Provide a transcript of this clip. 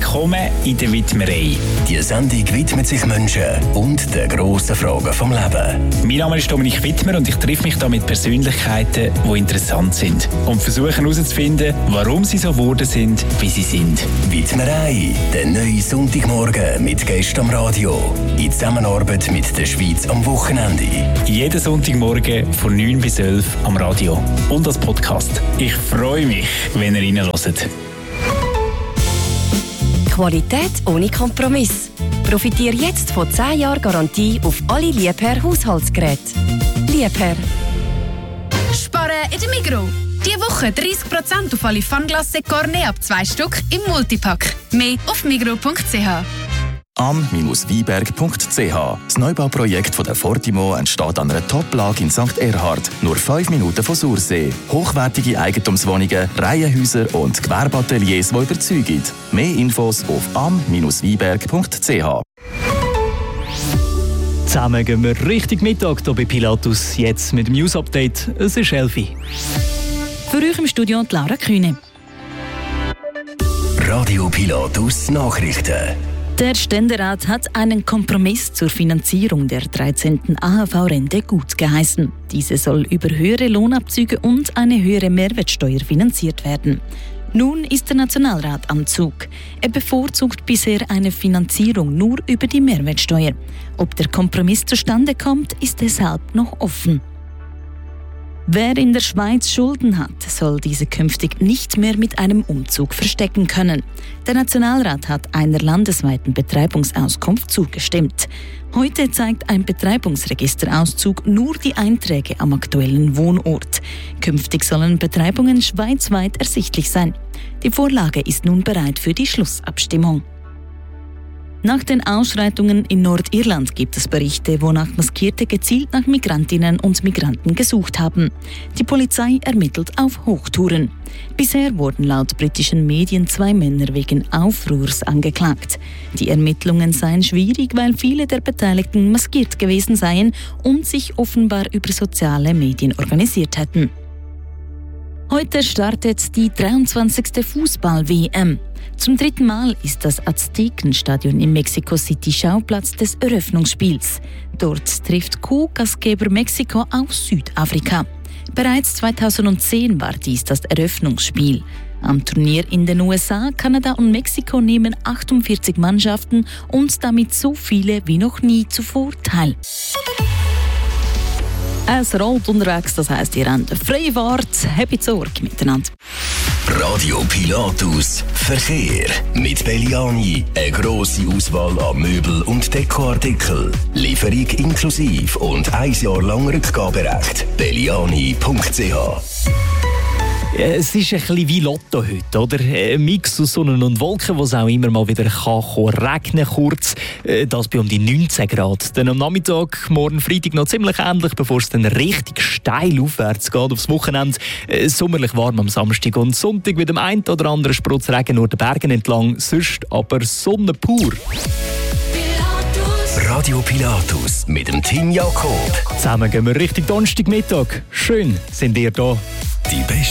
Willkommen in der Widmerei. Die Sendung widmet sich Menschen und den grossen Fragen vom Leben. Mein Name ist Dominik Wittmer und ich treffe mich hier mit Persönlichkeiten, die interessant sind und versuche herauszufinden, warum sie so geworden sind, wie sie sind. Widmerei, der neue Sonntagmorgen mit Gästen am Radio. In Zusammenarbeit mit der Schweiz am Wochenende. Jeden Sonntagmorgen von 9 bis 11 am Radio und als Podcast. Ich freue mich, wenn ihr reinhört. Qualität ohne Kompromiss. Profitiere jetzt von 10 Jahren Garantie auf alle Liebherr Haushaltsgeräte. Liebherr. Sparen in der Migros. Diese Woche 30% auf alle Fanglasse Cornet ab 2 Stück im Multipack. Mehr auf migros.ch. am-wieberg.ch. Das Neubauprojekt von der Fortimo entsteht an einer Top-Lage in St. Erhard, nur 5 Minuten von Sursee. Hochwertige Eigentumswohnungen, Reihenhäuser und Gewerbeateliers, die überzeugen. Mehr Infos auf am-wieberg.ch. Zusammen gehen wir richtig Mittag hier bei Pilatus. Jetzt mit dem News-Update. Es ist 11 Uhr. Für euch im Studio Lara Kühne. Radio Pilatus Nachrichten. Der Ständerat hat einen Kompromiss zur Finanzierung der 13. AHV-Rente gut geheißen. Diese soll über höhere Lohnabzüge und eine höhere Mehrwertsteuer finanziert werden. Nun ist der Nationalrat am Zug. Er bevorzugt bisher eine Finanzierung nur über die Mehrwertsteuer. Ob der Kompromiss zustande kommt, ist deshalb noch offen. Wer in der Schweiz Schulden hat, soll diese künftig nicht mehr mit einem Umzug verstecken können. Der Nationalrat hat einer landesweiten Betreibungsauskunft zugestimmt. Heute zeigt ein Betreibungsregisterauszug nur die Einträge am aktuellen Wohnort. Künftig sollen Betreibungen schweizweit ersichtlich sein. Die Vorlage ist nun bereit für die Schlussabstimmung. Nach den Ausschreitungen in Nordirland gibt es Berichte, wonach Maskierte gezielt nach Migrantinnen und Migranten gesucht haben. Die Polizei ermittelt auf Hochtouren. Bisher wurden laut britischen Medien 2 Männer wegen Aufruhrs angeklagt. Die Ermittlungen seien schwierig, weil viele der Beteiligten maskiert gewesen seien und sich offenbar über soziale Medien organisiert hätten. Heute startet die 23. Fußball-WM. Zum 3. Mal ist das Aztekenstadion in Mexico City Schauplatz des Eröffnungsspiels. Dort trifft Co-Gastgeber Mexiko auf Südafrika. Bereits 2010 war dies das Eröffnungsspiel. Am Turnier in den USA, Kanada und Mexiko nehmen 48 Mannschaften und damit so viele wie noch nie zuvor teil. Es rollt unterwegs, das heisst, ihr habt eine freie Fahrt. Habt Sorge miteinander. Radio Pilatus Verkehr. Mit Belliani eine grosse Auswahl an Möbel- und Dekoartikeln. Lieferung inklusive und 1 Jahr lang Rückgaberecht. Belliani.ch. Es ist ein bisschen wie Lotto heute, oder? Ein Mix aus Sonne und Wolken, wo es auch immer mal wieder regnen kurz. Das bei um die 19 Grad. Dann am Nachmittag, morgen Freitag noch ziemlich ähnlich, bevor es dann richtig steil aufwärts geht aufs Wochenende. Sommerlich warm am Samstag und Sonntag mit dem einen oder anderen Sprotzregen nur den Bergen entlang. Sonst aber Sonne pur. Radio Pilatus mit dem Team Jakob. Zusammen gehen wir Richtung Donnerstagmittag. Schön sind ihr da. Die beste